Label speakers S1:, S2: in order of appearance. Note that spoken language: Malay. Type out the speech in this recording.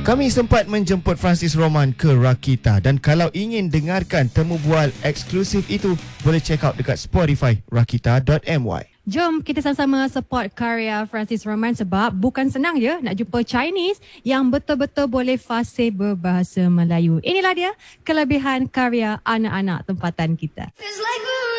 S1: Kami sempat menjemput Francis Roman ke Rakita dan kalau ingin dengarkan temu bual eksklusif itu, boleh check out dekat Spotify rakita.my.
S2: Jom kita sama-sama support karya Francis Roman sebab bukan senang je nak jumpa Chinese yang betul-betul boleh fasih berbahasa Melayu. Inilah dia kelebihan karya anak-anak tempatan kita.
S3: It's like